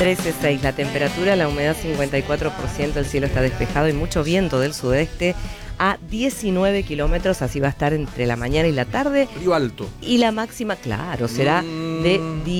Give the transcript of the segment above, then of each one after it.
13,6 la temperatura, la humedad 54%, el cielo está despejado y mucho viento del sudeste a 19 kilómetros, así va a estar entre la mañana y la tarde. Frío alto. Y la máxima, claro, será de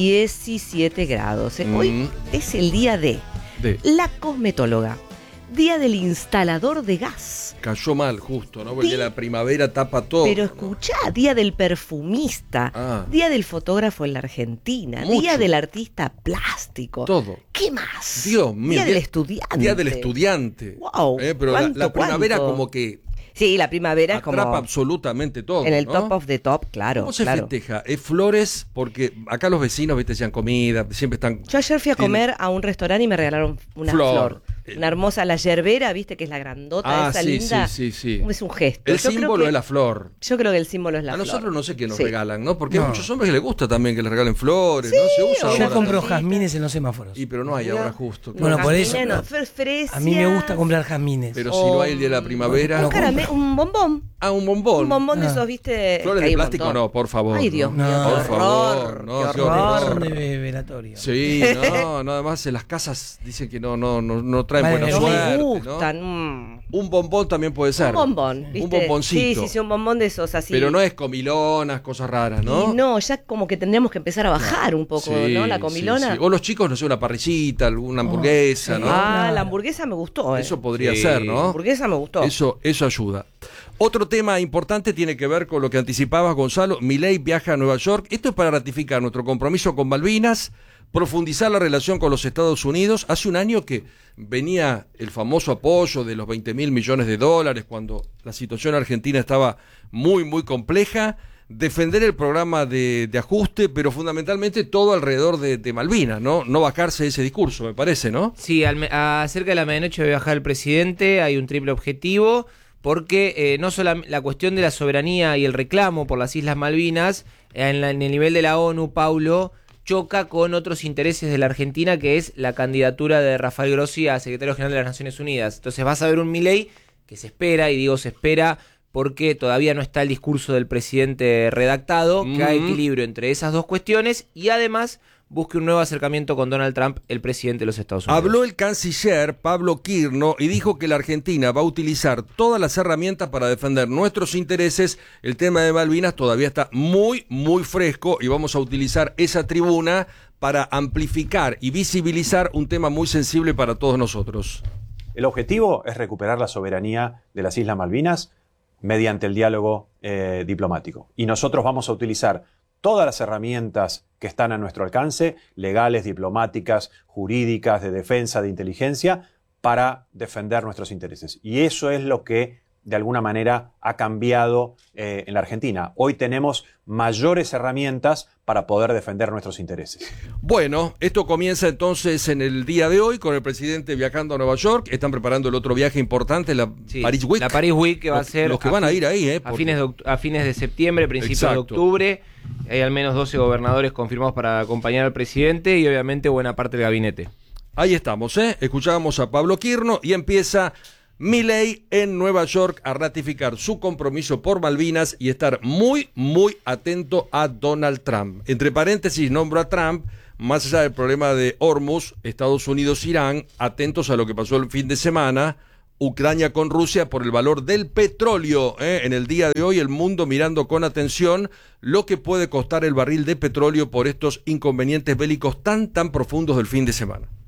17 grados. Hoy es el día de la cosmetóloga, día del instalador de gas. Cayó mal justo, ¿no? Porque la primavera tapa todo. Pero escuchá, ¿no? Día del perfumista, día del fotógrafo en la Argentina, Mucho. Día del artista plástico. Todo. ¿Qué más? Dios mío. Día del estudiante. Día del estudiante. Wow. Pero la primavera como que... Sí, la primavera es como... atrapa absolutamente todo, en el ¿no? top of the top, claro. ¿Cómo se claro. festeja? ¿Es flores? Porque acá los vecinos, viste, decían comida, siempre están... Yo ayer fui a comer a un restaurante y me regalaron una flor. Una hermosa, la yerbera, viste, que es la grandota, esa sí, linda. Sí. Es un gesto. El símbolo es la flor. Yo creo que el símbolo es la flor. A nosotros no sé qué nos regalan, ¿no? Porque hay muchos hombres que les gusta también que les regalen flores, ¿no? Se usa Yo ahora. compro jazmines en los semáforos. Pero no hay ahora justo. Bueno, por eso. Fresias. A mí me gusta comprar jazmines. Pero si no hay el día de la primavera... Un bombón. Un bombón. Un bombón de esos, viste. Flores de plástico no, por favor. Ay, Dios mío. Por favor. No, qué horror. Son de velatorio. Sí, no, además en las casas dicen que no traen buena no suerte. Me gustan. ¿no? Un bombón también puede ser. Un bombón, ¿viste? Un bomboncito. Sí, un bombón de esos así. Pero no es comilonas, cosas raras, ¿no? Y no, ya como que tendríamos que empezar a bajar un poco, ¿no? La comilona. Sí. O los chicos, no sé, una parrillita, alguna hamburguesa, ¿no? La hamburguesa me gustó, Eso podría ser, ¿no? La hamburguesa me gustó. Eso ayuda. Otro tema importante tiene que ver con lo que anticipabas, Gonzalo. Milei viaja a Nueva York. Esto es para ratificar nuestro compromiso con Malvinas, profundizar la relación con los Estados Unidos. Hace un año que venía el famoso apoyo de los 20.000 millones de dólares cuando la situación argentina estaba muy, muy compleja. Defender el programa de ajuste, pero fundamentalmente todo alrededor de Malvinas, ¿no? No bajarse de ese discurso, me parece, ¿no? Sí, cerca de la medianoche va a viajar el presidente, hay un triple objetivo, porque no solo la cuestión de la soberanía y el reclamo por las Islas Malvinas, en el nivel de la ONU, Paulo, choca con otros intereses de la Argentina, que es la candidatura de Rafael Grossi a secretario general de las Naciones Unidas. Entonces vas a ver un Milei que se espera, y digo se espera porque todavía no está el discurso del presidente redactado, que haga equilibrio entre esas dos cuestiones y además busque un nuevo acercamiento con Donald Trump, el presidente de los Estados Unidos. Habló el canciller Pablo Quirno y dijo que la Argentina va a utilizar todas las herramientas para defender nuestros intereses. El tema de Malvinas todavía está muy, muy fresco y vamos a utilizar esa tribuna para amplificar y visibilizar un tema muy sensible para todos nosotros. El objetivo es recuperar la soberanía de las Islas Malvinas mediante el diálogo diplomático. Y nosotros vamos a utilizar todas las herramientas que están a nuestro alcance, legales, diplomáticas, jurídicas, de defensa, de inteligencia, para defender nuestros intereses. Y eso es lo que, de alguna manera, ha cambiado en la Argentina. Hoy tenemos mayores herramientas para poder defender nuestros intereses. Bueno, esto comienza entonces en el día de hoy con el presidente viajando a Nueva York. Están preparando el otro viaje importante, la Paris Week. La Paris Week, que va a ser... Los que van a ir ahí, a fines de septiembre, principios de octubre. Hay al menos 12 gobernadores confirmados para acompañar al presidente y obviamente buena parte del gabinete. Ahí estamos, escuchábamos a Pablo Quirno y empieza Milei en Nueva York a ratificar su compromiso por Malvinas y estar muy, muy atento a Donald Trump. Entre paréntesis, nombro a Trump, más allá del problema de Hormuz, Estados Unidos-Irán, atentos a lo que pasó el fin de semana, Ucrania con Rusia por el valor del petróleo. En el día de hoy el mundo mirando con atención lo que puede costar el barril de petróleo por estos inconvenientes bélicos tan profundos del fin de semana.